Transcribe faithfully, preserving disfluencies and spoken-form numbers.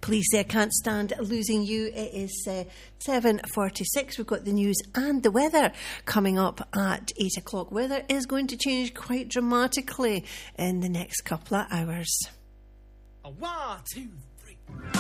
Please say I can't stand losing you. It is uh, seven forty-six. We've got the news and the weather coming up at eight o'clock. Weather is going to change quite dramatically in the next couple of hours. A one, two, three.